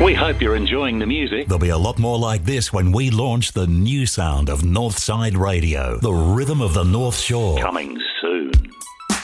We hope you're enjoying the music. There'll be a lot more like this when we launch the new sound of Northside Radio, the rhythm of the North Shore. Coming